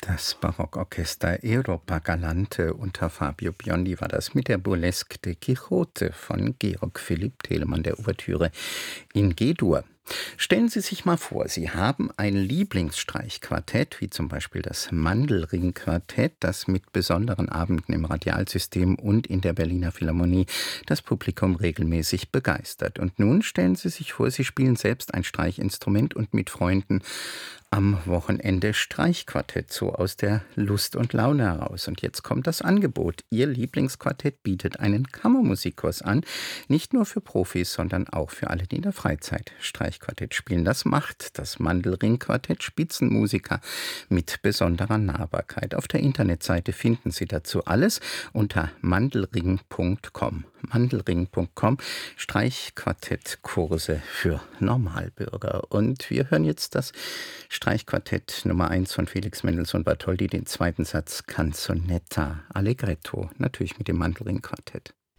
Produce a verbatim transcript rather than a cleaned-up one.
Das Barockorchester Europa Galante unter Fabio Biondi war das mit der Burlesque de Quixote von Georg Philipp Telemann, der Ouvertüre in G-Dur. Stellen Sie sich mal vor, Sie haben ein Lieblingsstreichquartett, wie zum Beispiel das Mandelring-Quartett, das mit besonderen Abenden im Radialsystem und in der Berliner Philharmonie das Publikum regelmäßig begeistert. Und nun stellen Sie sich vor, Sie spielen selbst ein Streichinstrument und mit Freunden am Wochenende Streichquartett, so aus der Lust und Laune heraus. Und jetzt kommt das Angebot. Ihr Lieblingsquartett bietet einen Kammermusikkurs an, nicht nur für Profis, sondern auch für alle, die in der Freizeit Streichquartett spielen. Das macht das Mandelring-Quartett, Spitzenmusiker mit besonderer Nahbarkeit. Auf der Internetseite finden Sie dazu alles unter mandelring punkt com. mandelring punkt com, Streichquartettkurse für Normalbürger. Und wir hören jetzt das Streichquartett Nummer eins von Felix Mendelssohn Bartholdy, den zweiten Satz Canzonetta Allegretto, natürlich mit dem Mandelring-Quartett.